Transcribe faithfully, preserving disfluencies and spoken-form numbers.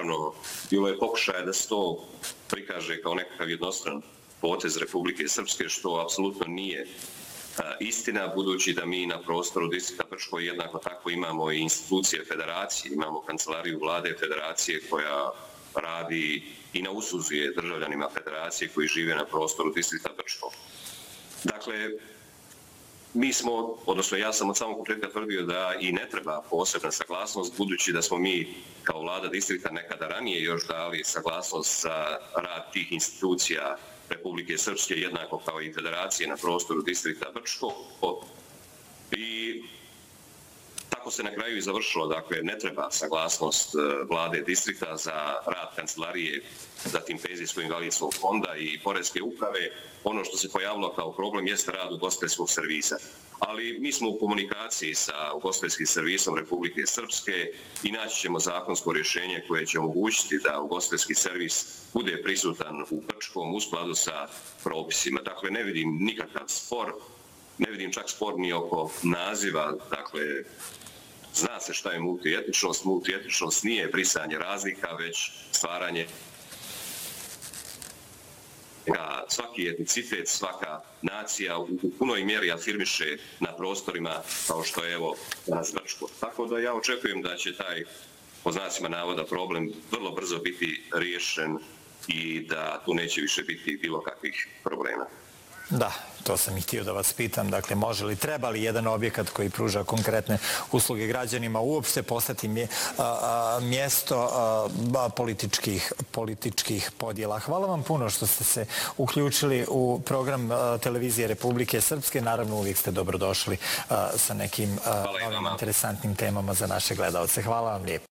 naravno, bilo je pokušaja da se to prikaže kao nekakav jednostran potez Republike Srpske, što apsolutno nije istina, budući da mi na prostoru distrikta Brčko jednako tako imamo i institucije federacije, imamo kancelariju vlade federacije koja radi i na usluzi je državljanima federacije koji žive na prostoru distrikta Brčko. Dakle, mi smo, odnosno ja sam od samog početka tvrdio da i ne treba posebna saglasnost, budući da smo mi kao vlada distrikta nekada ranije još dali saglasnost za rad tih institucija Republike Srpske, jednako kao i federacije na prostoru distrikta Brčko. I tako se na kraju i završilo. Dakle, ne treba saglasnost vlade distrikta za rad kancelarije, zatim penzijsko-invalidskog fonda i poreske uprave. Ono što se pojavilo kao problem jeste rad ugostiteljskog servisa. Ali mi smo u komunikaciji sa ugostiteljskim servisom Republike Srpske i naći ćemo zakonsko rješenje koje će omogućiti da ugostiteljski servis bude prisutan u Brčkom u skladu sa propisima. Dakle, ne vidim nikakav spor, ne vidim čak spor ni oko naziva. Dakle, zna se šta je multietničnost. Multietničnost nije brisanje razlika, već stvaranje svaki etnicitet, svaka nacija u punoj mjeri afirmiše na prostorima kao što je evo danas Brčko. Tako da ja očekujem da će taj, po znacima navoda, problem vrlo brzo biti riješen i da tu neće više biti bilo kakvih problema. Da, to sam i htio da vas pitam. Dakle, može li, treba li jedan objekat koji pruža konkretne usluge građanima uopšte postati mjesto političkih podjela? Hvala vam puno što ste se uključili u program Televizije Republike Srpske. Naravno, uvijek ste dobrodošli sa nekim novim interesantnim temama za naše gledalce. Hvala vam lijepo.